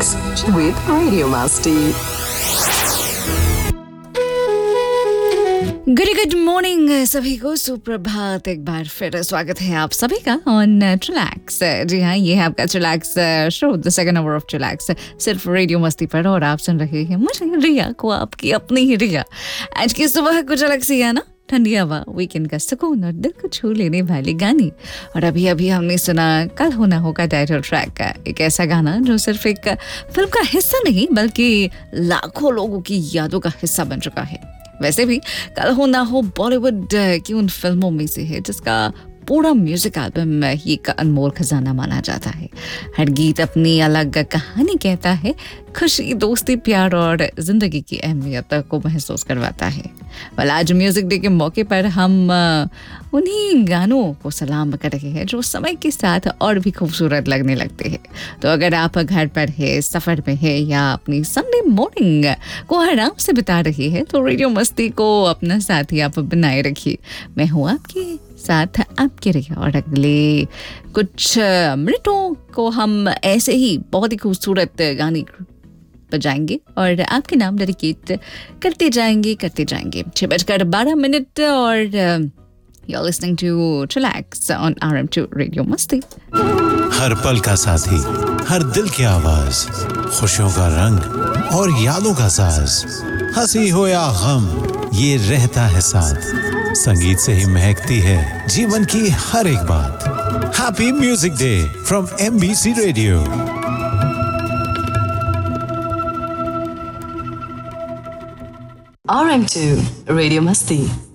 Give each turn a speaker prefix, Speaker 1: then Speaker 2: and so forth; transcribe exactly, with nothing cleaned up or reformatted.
Speaker 1: Chillax with Radio Masti.
Speaker 2: Good good morning सभी को, सुप्रभात। एक बार फिर स्वागत है आप सभी का ऑन चिलैक्स। जी हाँ, ये है आपका chillax show, the second hour of chillax, सिर्फ रेडियो मस्ती पर। और आप सुन रहे हैं मुझे, रिया को, आपकी अपनी ही रिया। आज की सुबह कुछ अलग सी है ना, ठंडी हवा, वीकेंड का सुकून और दिल को छू लेने वाली गानी। और अभी अभी हमने सुना कल हो ना हो का टाइटल ट्रैक का, एक ऐसा गाना जो सिर्फ एक फिल्म का हिस्सा नहीं बल्कि लाखों लोगों की यादों का हिस्सा बन चुका है। वैसे भी कल हो ना हो बॉलीवुड की उन फिल्मों में से है जिसका पूरा म्यूजिक एल्बम ही एक अनमोल खजाना माना जाता है। हर गीत अपनी अलग कहानी कहता है, खुशी, दोस्ती, प्यार और जिंदगी की अहमियत को महसूस करवाता है। वाल आज म्यूजिक डे के मौके पर हम उन्हीं गानों को सलाम कर रहे हैं जो समय के साथ और भी खूबसूरत लगने लगते हैं। तो अगर आप घर पर है, सफर में है या अपनी संडे मॉर्निंग को आराम से बिता रही है तो रेडियो मस्ती को अपना साथी आप बनाए रखिए। मैं हूँ आपके साथ आपके रहिए और अगले कुछ मिनटों को हम ऐसे ही बहुत ही खूबसूरत गाने बजाएंगे और आपके नाम डेडिकेट करते जाएंगे करते जाएंगे छः बजकर बारह मिनट और you're listening to Chillax on R M to radio मस्ती।
Speaker 3: हर पल का साथी, हर दिल की आवाज, खुशियों का रंग और यादों का साज, हंसी हो या गम ये रहता है साथ। संगीत से ही महकती है जीवन की हर एक बात। Happy music day from M B C radio.
Speaker 1: R M to Radio Masti.